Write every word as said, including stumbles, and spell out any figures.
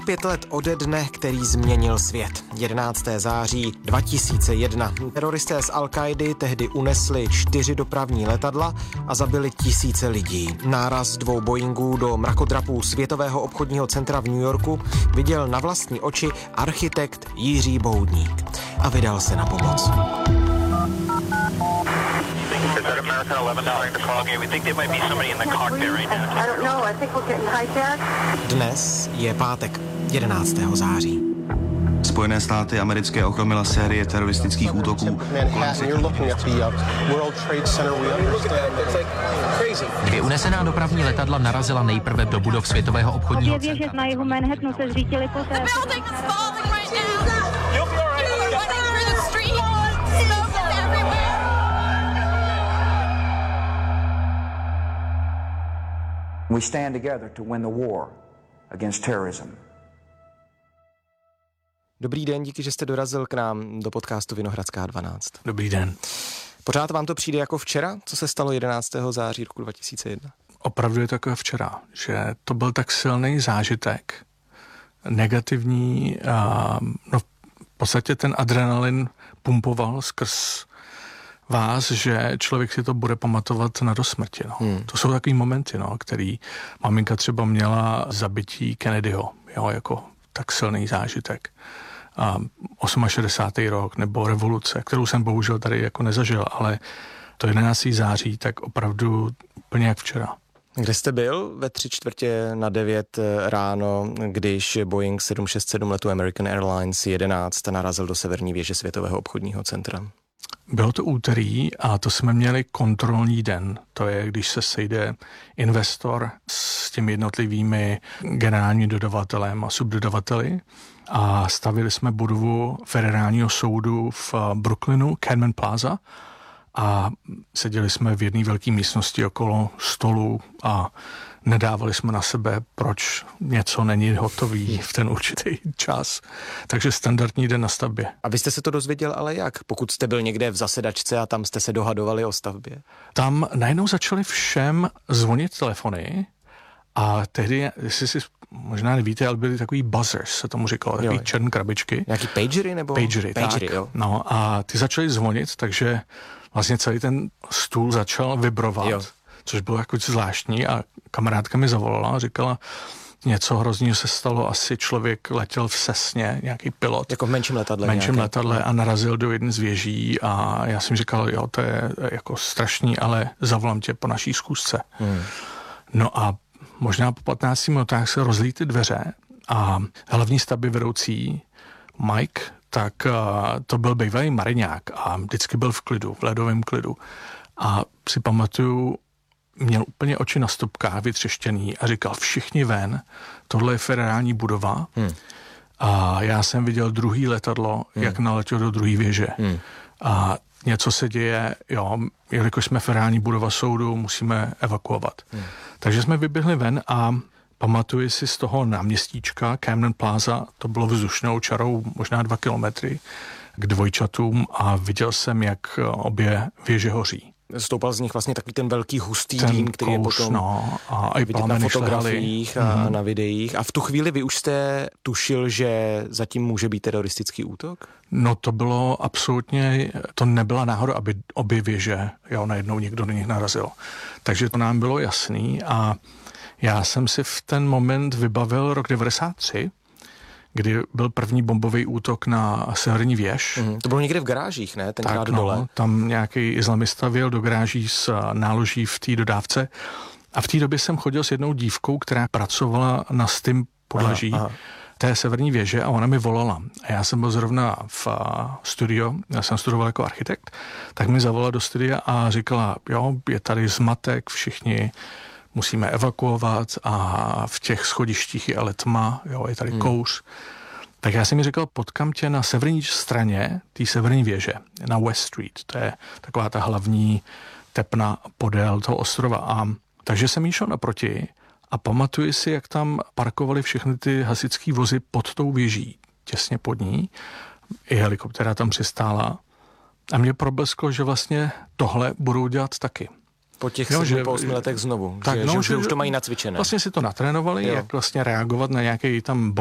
Pět let ode dne, který změnil svět. jedenáctého září dva tisíce jedna. Teroristé z Al-Kaidy tehdy unesli čtyři dopravní letadla a zabili tisíce lidí. Náraz dvou Boeingů do mrakodrapů Světového obchodního centra v New Yorku viděl na vlastní oči architekt Jiří Boudník a vydal se na pomoc. Dnes je pátek, jedenáctého září. Spojené státy americké ochromila série teroristických útoků. Dvě unesená dopravní letadla narazila nejprve do budov Světového obchodního centra. Věže na jihu Manhattanu se zřítily poté. We stand together to win the war against terrorism. Dobrý den, díky, že jste dorazil k nám do podcastu Vinohradská dvanáct. Dobrý den. Pořád vám to přijde jako včera, co se stalo jedenáctého září roku dva tisíce jedna? Opravdu je to jako včera, že to byl tak silný zážitek, negativní, a, no v podstatě ten adrenalin pumpoval skrz vás, že člověk si to bude pamatovat na dosmrti. No. Hmm. To jsou takový momenty, no, který maminka třeba měla zabití Kennedyho, jo, jako tak silný zážitek. A šedesátý osmý rok nebo revoluce, kterou jsem bohužel tady jako nezažil, ale to jedenáctého září, tak opravdu úplně jak včera. Kde jste byl ve tři čtvrtě na devět ráno, když Boeing sedm šest sedm letu American Airlines jedenáct narazil do severní věže Světového obchodního centra? Bylo to úterý a to jsme měli kontrolní den. To je, když se sejde investor s těmi jednotlivými generálními dodavatelem a subdodavateli a stavili jsme budovu federálního soudu v Brooklynu, Cadman Plaza, a seděli jsme v jedné velké místnosti okolo stolu a nedávali jsme na sebe, proč něco není hotový v ten určitý čas. Takže standardní den na stavbě. A vy jste se to dozvěděl ale jak? Pokud jste byl někde v zasedačce a tam jste se dohadovali o stavbě? Tam najednou začaly všem zvonit telefony a tehdy, jestli si možná nevíte, ale byly takový buzzers, se tomu říkalo, takový černé krabičky. Nějaký pagery nebo? Pagery, pagery tak. Jo. No a ty začaly zvonit, takže vlastně celý ten stůl začal vibrovat, jo. Což bylo jako zvláštní a kamarádka mi zavolala a říkala, něco hrozného se stalo, asi člověk letěl v Sesně, nějaký pilot. Jako v menším letadle. menším nějaké. letadle a narazil do jedné z věží a já jsem říkal, jo, to je jako strašný, ale zavolám tě po naší schůzce. Hmm. No a možná po patnácti minutách se rozlí ty dveře a hlavní stavby vedoucí Mike, tak uh, to byl bývalý mariňák a vždycky byl v klidu, v ledovém klidu. A si pamatuju, měl úplně oči na stopkách vytřeštěný a říkal, všichni ven, tohle je federální budova. Hmm. A já jsem viděl druhý letadlo, hmm. jak naletěl do druhé věže. Hmm. A něco se děje, jo, jelikož jsme federální budova soudu, musíme evakuovat. Hmm. Takže jsme vyběhli ven a pamatuji si z toho náměstíčka Camden Plaza, to bylo vzdušnou čarou možná dva kilometry k dvojčatům a viděl jsem, jak obě věže hoří. Stoupal z nich vlastně takový ten velký hustý dým, který kous, je potom no, a vidět na fotografiích a mm. na videích. A v tu chvíli vy už jste tušil, že zatím může být teroristický útok? No to bylo absolutně, to nebyla náhoda, aby obě věže, jo, najednou někdo do nich narazil. Takže to nám bylo jasný a já jsem si v ten moment vybavil rok devadesát tři, kdy byl první bombový útok na severní věž. Mm, to bylo někde v garážích, ne? Tenkrát tak, dole. No, tam nějaký islamista vjel do garáží s náloží v té dodávce. A v té době jsem chodil s jednou dívkou, která pracovala na stym podlaží aha, aha. té severní věže a ona mi volala. A já jsem byl zrovna v studio, já jsem studoval jako architekt, tak mi zavolala do studia a říkala, jo, je tady zmatek, všichni musíme evakuovat a v těch schodištích je ale tma, jo, je tady hmm. kouř. Tak já jsem mi říkal, potkám tě na severní straně té severní věže, na West Street, to je taková ta hlavní tepna podél toho ostrova. A takže jsem jí šel naproti a pamatuji si, jak tam parkovali všechny ty hasičský vozy pod tou věží, těsně pod ní. I helikoptéra tam přistála. A mě problesklo, že vlastně tohle budou dělat taky. Po těch no, sedmi, po osmi letech znovu, tak, že, no, že, že už to mají nacvičené. Vlastně si to natrénovali, jo. Jak vlastně reagovat na nějaký tam